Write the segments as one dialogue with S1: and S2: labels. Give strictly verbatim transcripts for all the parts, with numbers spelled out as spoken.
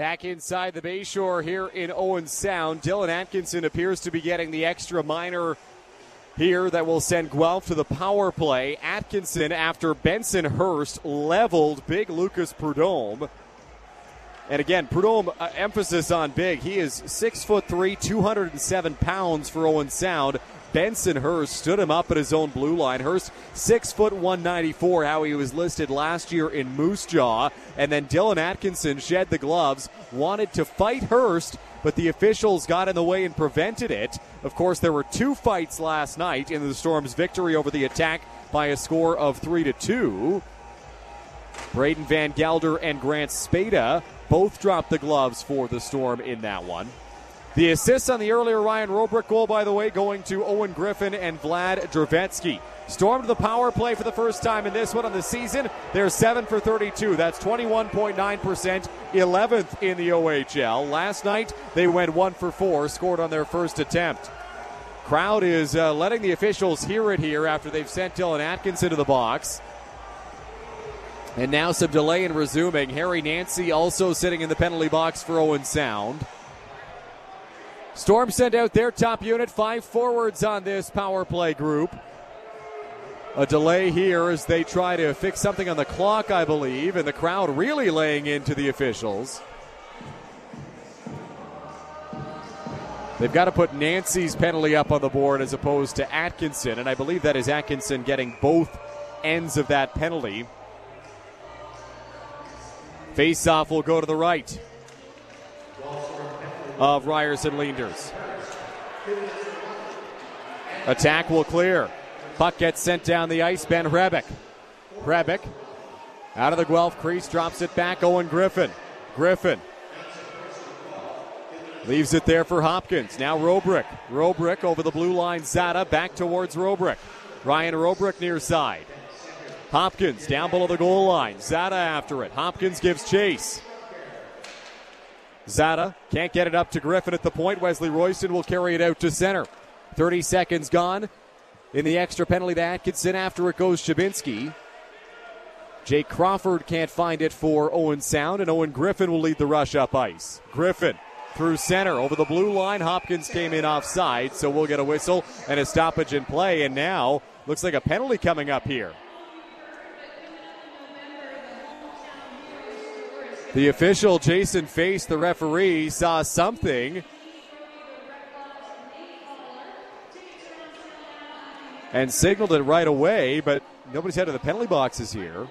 S1: Back inside the Bayshore here in Owen Sound. Dylan Atkinson appears to be getting the extra minor here that will send Guelph to the power play. Atkinson, after Benson Hurst leveled big Lucas Prudhomme. And again, Prudhomme, uh, emphasis on big. He is six foot three, two hundred seven pounds for Owen Sound. Benson Hurst stood him up at his own blue line. Hurst, six foot one ninety-four, how he was listed last year in Moose Jaw. And then Dylan Atkinson shed the gloves, wanted to fight Hurst, but the officials got in the way and prevented it. Of course, there were two fights last night in the Storm's victory over the Attack by a score of three to two. Braden Van Gelder and Grant Spada both dropped the gloves for the Storm in that one. The assists on the earlier Ryan Robrick goal, by the way, going to Owen Griffin and Vlad Dravetsky. Storm to the power play for the first time in this one on the season. They're seven for thirty-two. That's twenty-one point nine percent, eleventh in the O H L. Last night, they went one for four, scored on their first attempt. Crowd is uh, letting the officials hear it here after they've sent Dylan Atkinson to the box. And now some delay in resuming. Harry Nancy also sitting in the penalty box for Owen Sound. Storm send out their top unit, five forwards on this power play group. A delay here as they try to fix something on the clock, I believe, and the crowd really laying into the officials. They've got to put Nancy's penalty up on the board as opposed to Atkinson, and I believe that is Atkinson getting both ends of that penalty. Face-off will go to the right of Ryerson Leenders. Attack will clear. Puck gets sent down the ice. Ben Hrebeck. Hrebeck out of the Guelph crease, drops it back. Owen Griffin. Griffin leaves it there for Hopkins. Now Robrick. Robrick over the blue line. Zada back towards Robrick. Ryan Robrick near side. Hopkins down below the goal line. Zada after it. Hopkins gives chase. Zada can't get it up to Griffin at the point. Wesley Royston will carry it out to center. thirty seconds gone in the extra penalty to Atkinson. After it goes Chabinski. Jake Crawford can't find it for Owen Sound, and Owen Griffin will lead the rush up ice. Griffin through center over the blue line. Hopkins came in offside, so we'll get a whistle and a stoppage in play. And now looks like a penalty coming up here. The official, Jason Face, the referee, saw something and signaled it right away, but nobody's headed to the penalty boxes here.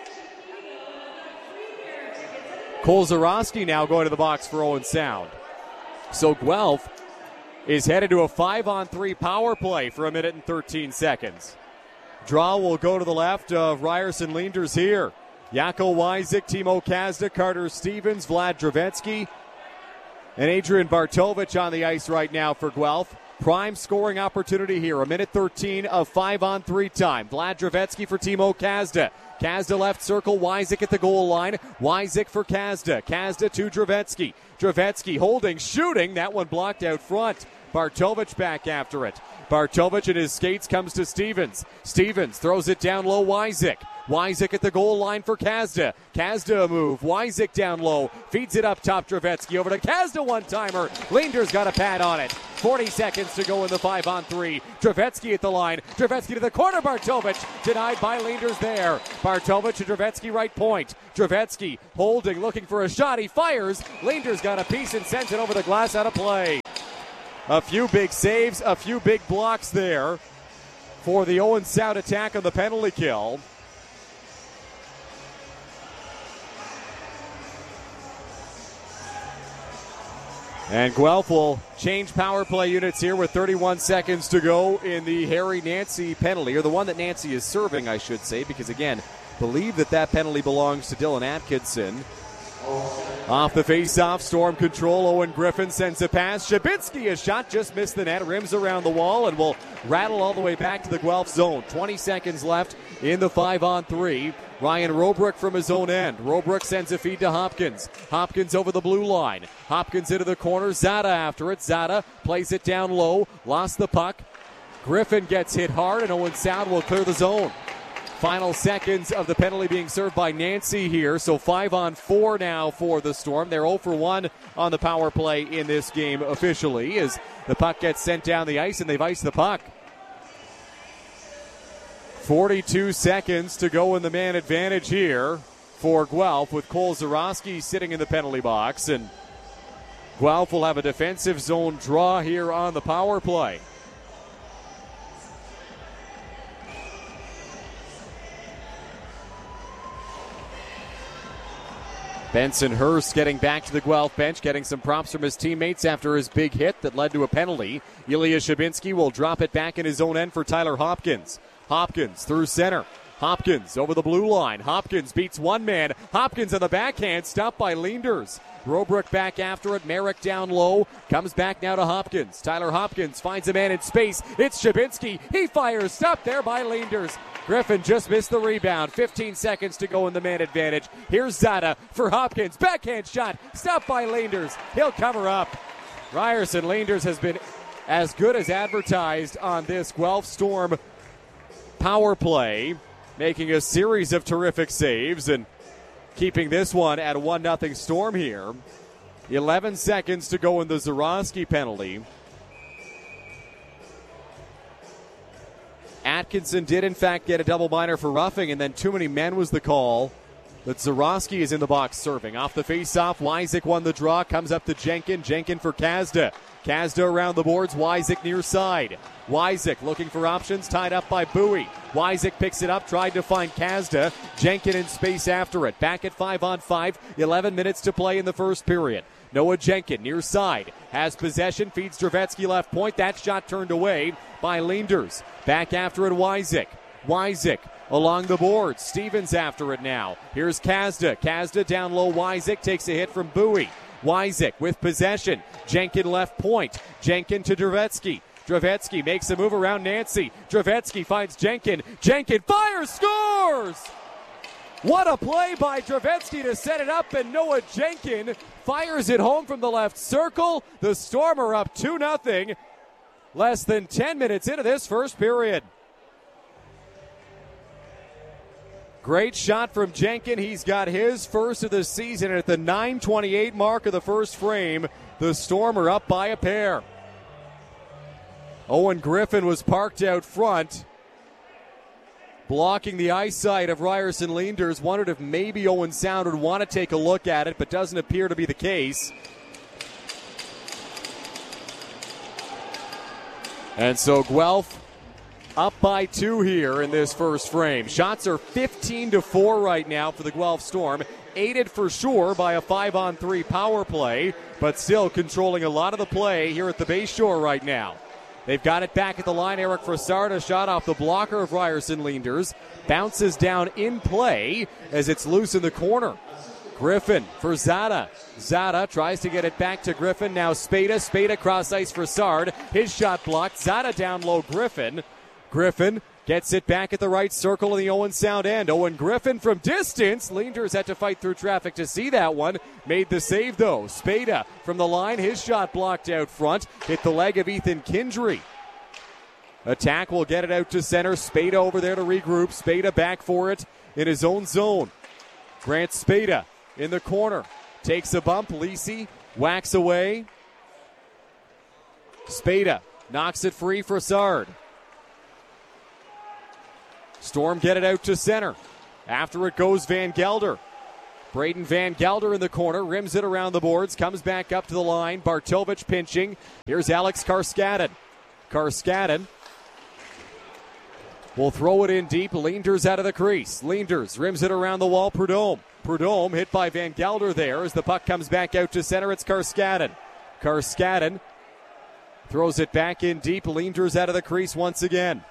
S1: Cole Zarowski now going to the box for Owen Sound. So Guelph is headed to a five-on-three power play for a minute and thirteen seconds. Draw will go to the left of Ryerson Leenders here. Jaco Wyzik, Timo Kazda, Carter Stevens, Vlad Dravetsky, and Adrian Bartovich on the ice right now for Guelph. Prime scoring opportunity here. A minute thirteen of five-on-three time. Vlad Dravetsky for Timo Kazda. Kazda left circle. Wyzik at the goal line. Wyzik for Kazda. Kazda to Dravetsky. Dravetsky holding, shooting. That one blocked out front. Bartovich back after it. Bartovich and his skates comes to Stevens. Stevens throws it down low. Wyzik. Wyzik at the goal line for Kazda. Kazda a move. Wyzik down low. Feeds it up top. Dravetsky over to Kazda one-timer. Leenders got a pad on it. forty seconds to go in the five-on-three. Dravetsky at the line. Dravetsky to the corner. Bartovich denied by Leenders there. Bartovich to Dravetsky right point. Dravetsky holding, looking for a shot. He fires. Leenders got a piece and sends it over the glass out of play. A few big saves, a few big blocks there for the Owen Sound Attack on the penalty kill. And Guelph will change power play units here with thirty-one seconds to go in the Harry Nancy penalty, or the one that Nancy is serving, I should say, because, again, believe that that penalty belongs to Dylan Atkinson. Off the face-off, Storm control. Owen Griffin sends a pass. Chabinski, a shot, just missed the net, rims around the wall, and will rattle all the way back to the Guelph zone. twenty seconds left in the five-on-three. Ryan Robrick from his own end. Robrick sends a feed to Hopkins. Hopkins over the blue line. Hopkins into the corner. Zada after it. Zada plays it down low. Lost the puck. Griffin gets hit hard, and Owen Sound will clear the zone. Final seconds of the penalty being served by Nancy here. So five on four now for the Storm. They're oh for one on the power play in this game officially as the puck gets sent down the ice and they've iced the puck. forty-two seconds to go in the man advantage here for Guelph with Cole Zarowski sitting in the penalty box. And Guelph will have a defensive zone draw here on the power play. Benson Hurst getting back to the Guelph bench, getting some props from his teammates after his big hit that led to a penalty. Ilya Shabinski will drop it back in his own end for Tyler Hopkins. Hopkins through center. Hopkins over the blue line. Hopkins beats one man. Hopkins on the backhand, stopped by Leenders. Robrook back after it. Merrick down low. Comes back now to Hopkins. Tyler Hopkins finds a man in space. It's Shabinski. He fires. Stopped there by Leenders. Griffin just missed the rebound. fifteen seconds to go in the man advantage. Here's Zada for Hopkins. Backhand shot. Stopped by Leenders. He'll cover up. Ryerson Leenders has been as good as advertised on this Guelph Storm power play, making a series of terrific saves and keeping this one at a one nothing Storm here. eleven seconds to go in the Zarowski penalty. Atkinson did, in fact, get a double minor for roughing, and then too many men was the call. But Zarowski is in the box serving. Off the face-off, Wyzik won the draw, comes up to Jenkin. Jenkin for Kazda. Kazda around the boards, Wyzik near side. Wyzik looking for options, tied up by Bowie. Wyzik picks it up, tried to find Kazda. Jenkin in space after it. Back at five on five, eleven minutes to play in the first period. Noah Jenkin near side, has possession, feeds Dravetsky left point. That shot turned away by Leenders. Back after it, Wyzik. Wyzik along the boards. Stevens after it now. Here's Kazda. Kazda down low. Wyzik takes a hit from Bowie. Wyzik with possession. Jenkin left point. Jenkin to Dravetsky. Dravetsky makes a move around Nancy. Dravetsky finds Jenkin. Jenkin fires, scores! What a play by Dravetsky to set it up, and Noah Jenkin fires it home from the left circle. The Storm are up two nothing. Less than ten minutes into this first period. Great shot from Jenkin. He's got his first of the season at the nine twenty-eight mark of the first frame. The Storm are up by a pair. Owen Griffin was parked out front, blocking the eyesight of Ryerson Leenders. Wondered if maybe Owen Sound would want to take a look at it, but doesn't appear to be the case. And so Guelph up by two here in this first frame. Shots are fifteen to four right now for the Guelph Storm, aided for sure by a five on three power play, but still controlling a lot of the play here at the Bayshore right now. They've got it back at the line. Eric Frassard, a shot off the blocker of Ryerson Leenders. Bounces down in play as it's loose in the corner. Griffin for Zada. Zada tries to get it back to Griffin. Now Spada. Spada cross ice for Sard. His shot blocked. Zada down low. Griffin. Griffin gets it back at the right circle in the Owen Sound end. Owen Griffin from distance. Leenders had to fight through traffic to see that one. Made the save though. Spada from the line. His shot blocked out front. Hit the leg of Ethan Kindry. Attack will get it out to center. Spada over there to regroup. Spada back for it in his own zone. Grant Spada in the corner. Takes a bump. Lisi whacks away. Spada knocks it free for Sard. Storm get it out to center. After it goes Van Gelder. Braden Van Gelder in the corner, rims it around the boards, comes back up to the line. Bartovich pinching. Here's Alex Karskadin. Karskadin will throw it in deep. Leenders out of the crease. Leenders rims it around the wall. Prudhomme. Prudhomme hit by Van Gelder there as the puck comes back out to center. It's Karskadin. Karskadin throws it back in deep. Leenders out of the crease once again.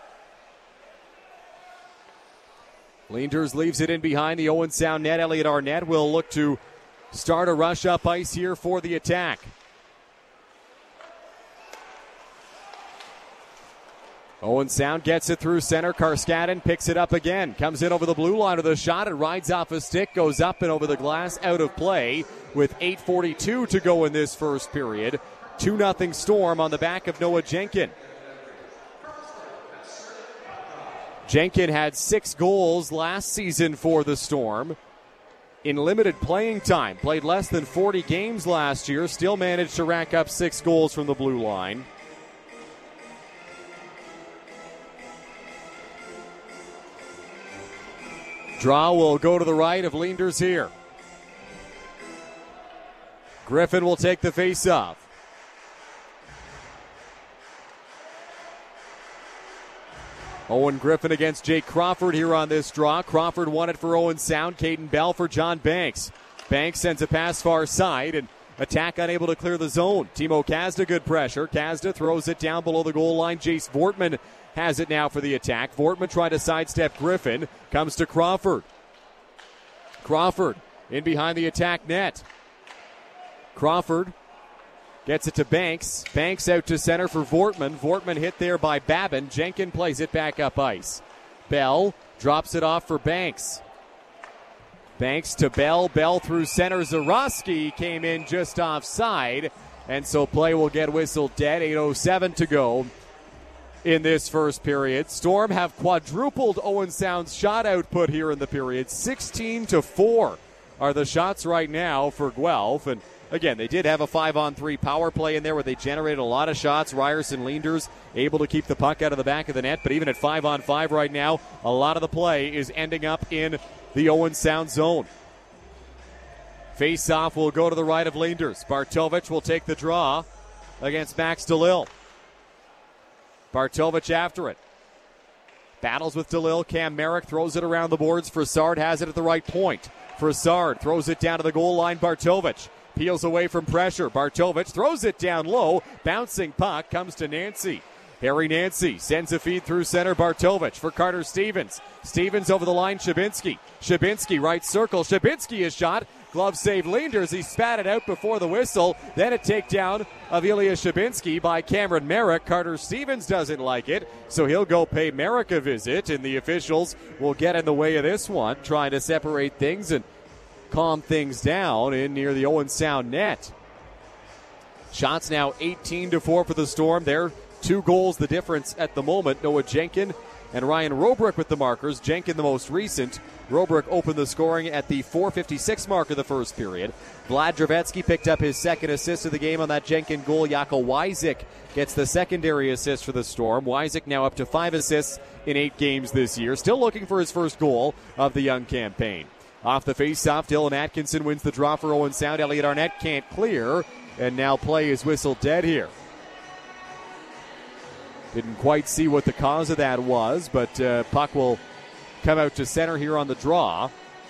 S1: Leenders leaves it in behind the Owen Sound net. Elliot Arnett will look to start a rush up ice here for the attack. Owen Sound gets it through center. Karskadin picks it up again. Comes in over the blue line with a shot. It rides off a stick, goes up and over the glass, out of play with eight forty-two to go in this first period. two nothing Storm on the back of Noah Jenkin. Jenkin had six goals last season for the Storm in limited playing time. Played less than forty games last year, still managed to rack up six goals from the blue line. Draw will go to the right of Leenders here. Griffin will take the face-off. Owen Griffin against Jake Crawford here on this draw. Crawford won it for Owen Sound. Caden Bell for John Banks. Banks sends a pass far side, and attack unable to clear the zone. Timo Kazda, good pressure. Kazda throws it down below the goal line. Jace Vortman has it now for the attack. Vortman trying to sidestep Griffin. Comes to Crawford. Crawford in behind the attack net. Crawford gets it to Banks. Banks out to center for Vortman. Vortman hit there by Babin. Jenkin plays it back up ice. Bell drops it off for Banks. Banks to Bell. Bell through center. Zarowski came in just offside. And so play will get whistled dead. eight oh seven to go in this first period. Storm have quadrupled Owen Sound's shot output here in the period. sixteen to four are the shots right now for Guelph. And again, they did have a five-on-three power play in there where they generated a lot of shots. Ryerson Leenders able to keep the puck out of the back of the net. But even at five-on-five right now, a lot of the play is ending up in the Owen Sound zone. Face-off will go to the right of Leenders. Bartovich will take the draw against Max DeLille. Bartovich after it. Battles with DeLille. Cam Merrick throws it around the boards. Frassard has it at the right point. Frassard throws it down to the goal line. Bartovich peels away from pressure. Bartovich throws it down low. Bouncing puck comes to Nancy. Harry Nancy sends a feed through center. Bartovich for Carter Stevens. Stevens over the line. Shabinsky. Shabinsky right circle. Shabinsky is shot. Glove save Leenders. He spat it out before the whistle. Then a takedown of Ilya Shabinsky by Cameron Merrick. Carter Stevens doesn't like it, so he'll go pay Merrick a visit, and the officials will get in the way of this one, trying to separate things and calm things down in near the Owen Sound net. Shots now eighteen to four for the Storm. They're two goals the difference at the moment. Noah Jenkin and Ryan Robrick with the markers. Jenkin the most recent. Robrick opened the scoring at the four fifty-six mark of the first period. Vlad Dravetsky picked up his second assist of the game on that Jenkin goal. Jaco Wyzik gets the secondary assist for the Storm. Wyzik now up to five assists in eight games this year. Still looking for his first goal of the young campaign. Off the face-off, Dylan Atkinson wins the draw for Owen Sound. Elliot Arnett can't clear, and now play is whistled dead here. Didn't quite see what the cause of that was, but uh, puck will come out to center here on the draw.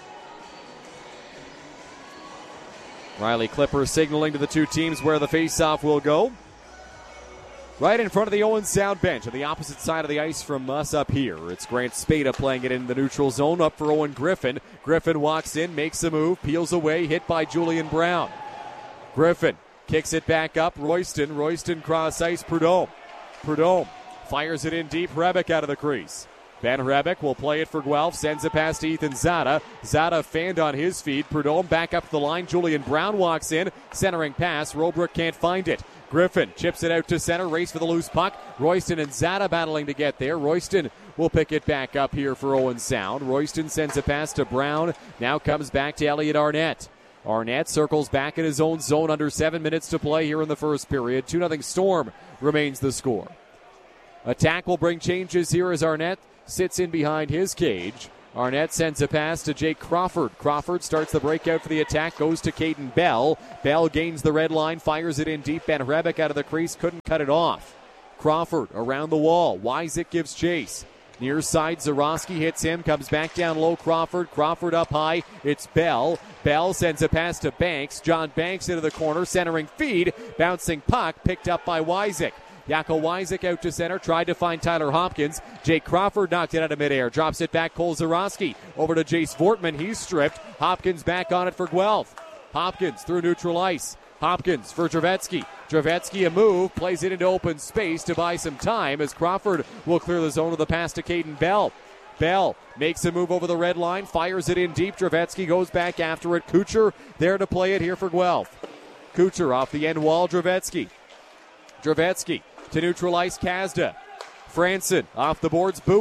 S1: Riley Clipper signaling to the two teams where the face-off will go. Right in front of the Owen Sound bench on the opposite side of the ice from us up here. It's Grant Spada playing it in the neutral zone up for Owen Griffin. Griffin walks in, makes a move, peels away, hit by Julian Brown. Griffin kicks it back up. Royston, Royston cross ice. Prudhomme. Prudhomme fires it in deep. Rebick out of the crease. Ben Rebick will play it for Guelph, sends it past to Ethan Zada. Zada fanned on his feet. Prudhomme back up the line. Julian Brown walks in, centering pass. Robrick can't find it. Griffin chips it out to center, race for the loose puck. Royston and Zada battling to get there. Royston will pick it back up here for Owen Sound. Royston sends a pass to Brown, now comes back to Elliot Arnett. Arnett circles back in his own zone, under seven minutes to play here in the first period. two nothing Storm remains the score. Attack will bring changes here as Arnett sits in behind his cage. Arnett sends a pass to Jake Crawford. Crawford starts the breakout for the attack, goes to Caden Bell. Bell gains the red line, fires it in deep. Ben Rebick out of the crease, couldn't cut it off. Crawford around the wall. Wyzik gives chase. Near side, Zarowski hits him, comes back down low. Crawford, Crawford up high. It's Bell. Bell sends a pass to Banks. John Banks into the corner, centering feed. Bouncing puck, picked up by Wyzik. Jaco Wyzik out to center, tried to find Tyler Hopkins. Jake Crawford knocked it out of midair, drops it back. Cole Zarowski over to Jace Vortman. He's stripped. Hopkins back on it for Guelph. Hopkins through neutral ice. Hopkins for Dravetsky. Dravetsky a move, plays it into open space to buy some time as Crawford will clear the zone with a pass to Caden Bell. Bell makes a move over the red line, fires it in deep. Dravetsky goes back after it. Kucher there to play it here for Guelph. Kucher off the end wall. Dravetsky. Dravetsky to neutral ice. Kazda. Franson off the boards. Bowie.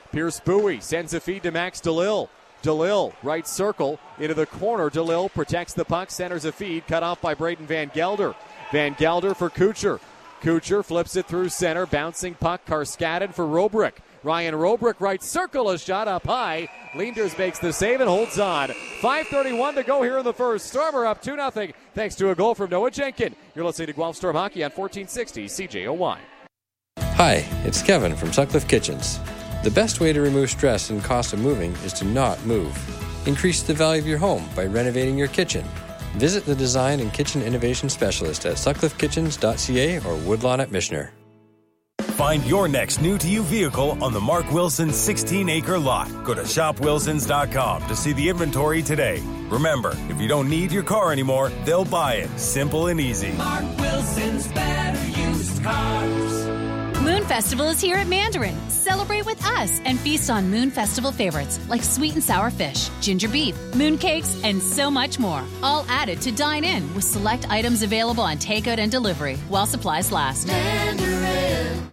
S1: Pierce Bowie sends a feed to Max DeLille. DeLille, right circle, into the corner. DeLille protects the puck, centers a feed, cut off by Braden Van Gelder. Van Gelder for Kucher. Kucher flips it through center, bouncing puck, Karskanen for Robrick. Ryan Robrick, right circle, a shot up high. Leenders makes the save and holds on. five thirty-one to go here in the first. Stormer up two nothing thanks to a goal from Noah Jenkin. You're listening to Guelph Storm Hockey on fourteen sixty C J O Y.
S2: Hi, it's Kevin from Sutcliffe Kitchens. The best way to remove stress and cost of moving is to not move. Increase the value of your home by renovating your kitchen. Visit the Design and Kitchen Innovation Specialist at sutcliffe kitchens dot c a or Woodlawn at Michener.
S3: Find your next new-to-you vehicle on the Mark Wilson sixteen-acre lot. Go to shop wilsons dot com to see the inventory today. Remember, if you don't need your car anymore, they'll buy it. Simple and easy.
S4: Mark Wilson's better used cars.
S5: Moon Festival is here at Mandarin. Celebrate with us and feast on Moon Festival favorites like sweet and sour fish, ginger beef, moon cakes, and so much more. All added to dine in with select items available on takeout and delivery while supplies last.
S4: Mandarin.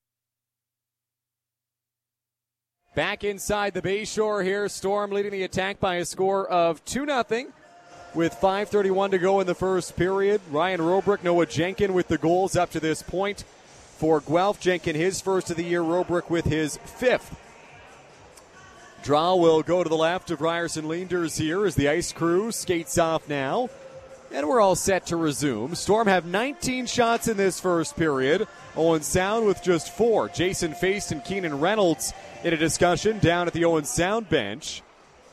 S1: Back inside the Bayshore here. Storm leading the attack by a score of two nothing with five thirty-one to go in the first period. Ryan Robrick, Noah Jenkin with the goals up to this point. For Guelph, Jenkin his first of the year, Robrick with his fifth. Draw will go to the left of Ryerson Leenders here as the ice crew skates off now. And we're all set to resume. Storm have nineteen shots in this first period. Owen Sound with just four. Jason Feist and Keenan Reynolds in a discussion down at the Owen Sound bench.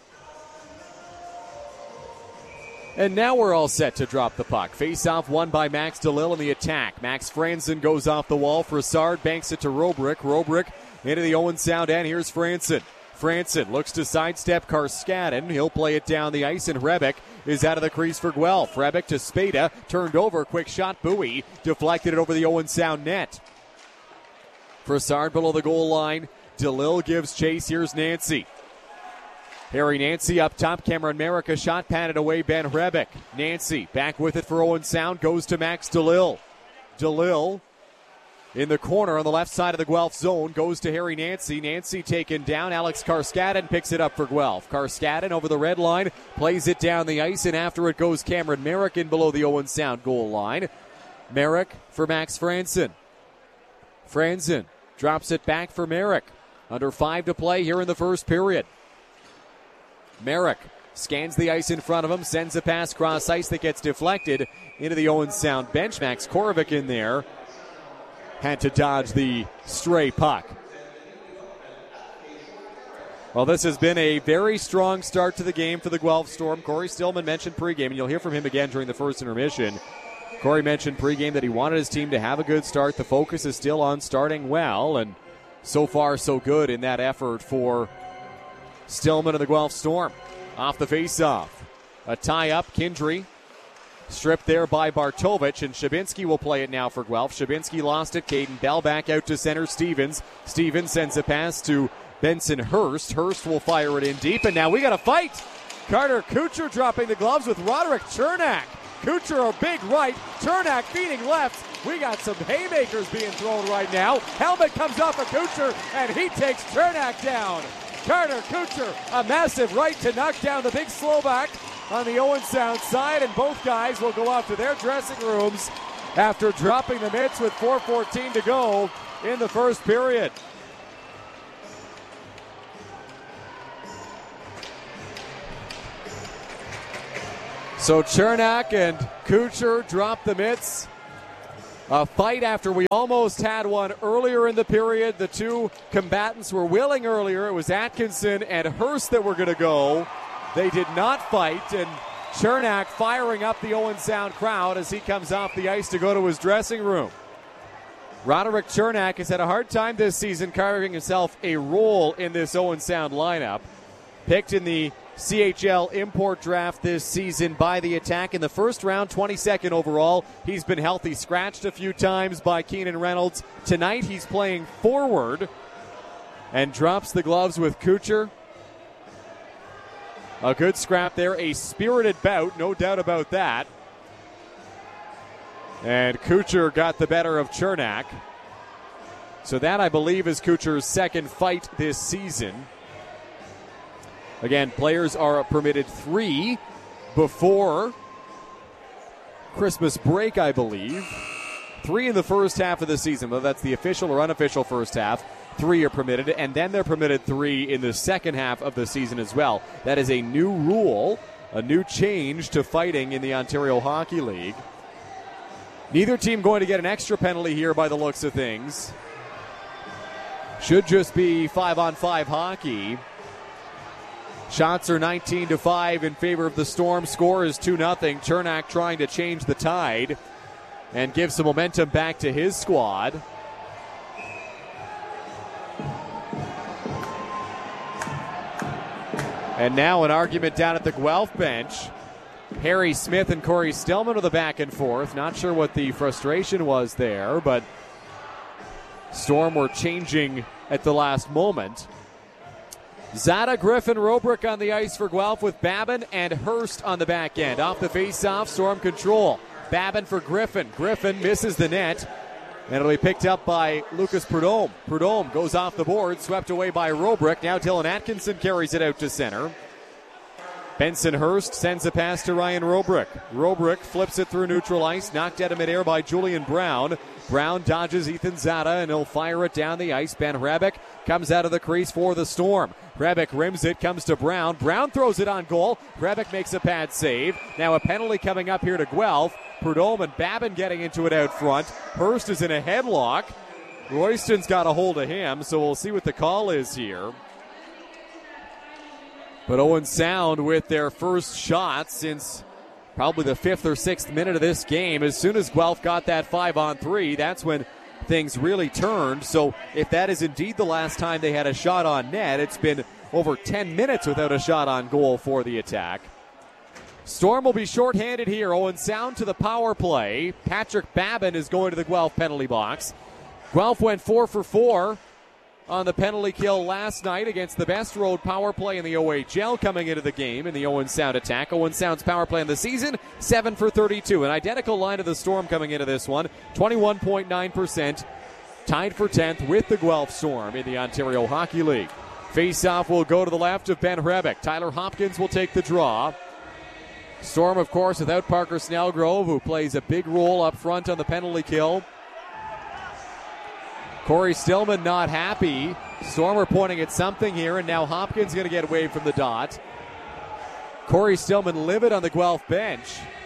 S1: And now we're all set to drop the puck. Face-off won by Max DeLille in the attack. Max Franzen goes off the wall. Frassard banks it to Robrick. Robrick into the Owen Sound end. Here's Franzen. Franzen looks to sidestep Karskanen. He'll play it down the ice, and Rebick is out of the crease for Guelph. Rebick to Spada. Turned over. Quick shot. Bowie deflected it over the Owen Sound net. Frassard below the goal line. DeLille gives chase. Here's Nancy. Harry Nancy up top. Cameron Merrick, a shot patted away. Ben Rebick. Nancy back with it for Owen Sound. Goes to Max DeLille. DeLille in the corner on the left side of the Guelph zone. Goes to Harry Nancy. Nancy taken down. Alex Karskanen picks it up for Guelph. Karskanen over the red line. Plays it down the ice, and after it goes Cameron Merrick in below the Owen Sound goal line. Merrick for Max Franzen. Franzen drops it back for Merrick. Under five to play here in the first period. Merrick scans the ice in front of him, sends a pass cross ice that gets deflected into the Owen Sound bench. Max Korovic in there had to dodge the stray puck. Well, this has been a very strong start to the game for the Guelph Storm. Corey Stillman mentioned pregame, and you'll hear from him again during the first intermission. Corey mentioned pregame that he wanted his team to have a good start. The focus is still on starting well, and so far so good in that effort for Stillman and the Guelph Storm. Off the face-off. A tie-up. Kindry stripped there by Bartovich, and Shabinski will play it now for Guelph. Shabinski lost it. Caden Bell back out to center. Stevens. Stevens sends a pass to Benson Hurst. Hurst will fire it in deep, and now we got a fight. Carter Kucher dropping the gloves with Roderick Chernak. Kucher a big right. Chernak feeding left. We got some haymakers being thrown right now. Helmet comes off of Kucher, and he takes Chernak down. Carter Kucher, a massive right to knock down the big Slovak on the Owen Sound side, and both guys will go off to their dressing rooms after dropping the mitts with four fourteen to go in the first period. So Chernak and Kucher drop the mitts. A fight after we almost had one earlier in the period. The two combatants were willing earlier. It was Atkinson and Hurst that were going to go. They did not fight, and Chernak firing up the Owen Sound crowd as he comes off the ice to go to his dressing room. Roderick Chernak has had a hard time this season carving himself a role in this Owen Sound lineup. Picked in the C H L import draft this season by the Attack in the first round, twenty-second overall. He's been healthy, scratched a few times by Keenan Reynolds. Tonight he's playing forward and drops the gloves with Kucher. A good scrap there, a spirited bout, no doubt about that. And Kucher got the better of Chernak. So that, I believe, is Kucher's second fight this season. Again, players are permitted three before Christmas break, I believe. Three in the first half of the season, whether that's the official or unofficial first half. Three are permitted, and then they're permitted three in the second half of the season as well. That is a new rule, a new change to fighting in the Ontario Hockey League. Neither team going to get an extra penalty here by the looks of things. Should just be five-on-five hockey. Shots are nineteen to five in favor of the Storm. Score is two nothing. Chernak trying to change the tide and give some momentum back to his squad. And now an argument down at the Guelph bench. Harry Smith and Corey Stillman are the back and forth. Not sure what the frustration was there, but Storm were changing at the last moment. Zada, Griffin, Robrick on the ice for Guelph with Babin and Hurst on the back end. Off the face-off, Storm control. Babin for Griffin. Griffin misses the net, and it'll be picked up by Lucas Prudhomme. Prudhomme goes off the board, swept away by Robrick. Now Dylan Atkinson carries it out to center. Benson Hurst sends a pass to Ryan Robrick. Robrick flips it through neutral ice, knocked out of midair by Julian Brown. Brown dodges Ethan Zada, and he'll fire it down the ice. Ben Hrebeck comes out of the crease for the Storm. Hrebeck rims it, comes to Brown. Brown throws it on goal. Hrebeck makes a pad save. Now a penalty coming up here to Guelph. Prudhomme and Babin getting into it out front. Hurst is in a headlock. Royston's got a hold of him, so we'll see what the call is here. But Owen Sound with their first shot since probably the fifth or sixth minute of this game. As soon as Guelph got that five on three, that's when things really turned. So if that is indeed the last time they had a shot on net, it's been over ten minutes without a shot on goal for the attack. Storm will be shorthanded here. Owen Sound to the power play. Patrick Babin is going to the Guelph penalty box. Guelph went four for four on the penalty kill last night against the best road power play in the O H L coming into the game in the Owen Sound attack. Owen Sound's power play in the season, seven for thirty-two. An identical line to the Storm coming into this one, twenty-one point nine percent. Tied for tenth with the Guelph Storm in the Ontario Hockey League. Face-off will go to the left of Ben Hrebeck. Tyler Hopkins will take the draw. Storm, of course, without Parker Snellgrove, who plays a big role up front on the penalty kill. Corey Stillman not happy. Storm are pointing at something here, and now Hopkins going to get away from the dot. Corey Stillman livid on the Guelph bench.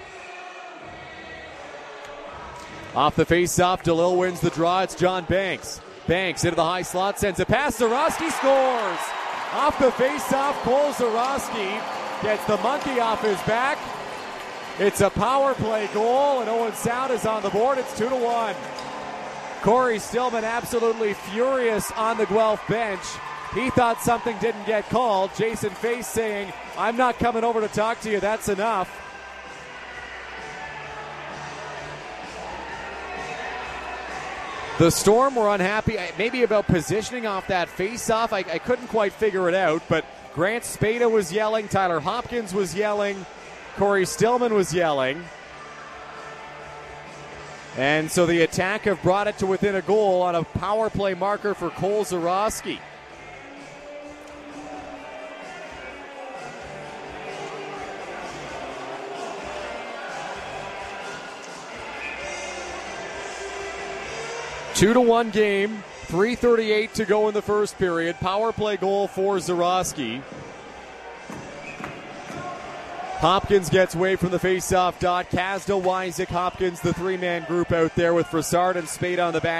S1: Off the face-off, DeLille wins the draw. It's John Banks. Banks into the high slot, sends a pass. Zarowski scores! Off the face-off, Cole Zarowski gets the monkey off his back. It's a power play goal, and Owen Sound is on the board. It's two to one. Corey Stillman absolutely furious on the Guelph bench. He thought something didn't get called. Jason Face saying, I'm not coming over to talk to you, that's enough. The Storm were unhappy, maybe about positioning off that face-off. I, I couldn't quite figure it out, but Grant Spada was yelling, Tyler Hopkins was yelling, Corey Stillman was yelling. And so the attack have brought it to within a goal on a power play marker for Cole Zarowski. Two to one game, three thirty-eight to go in the first period. Power play goal for Zarowski. Hopkins gets away from the face-off dot. Kasdal, Wyzik, Hopkins, the three-man group out there with Brassard and Spade on the back.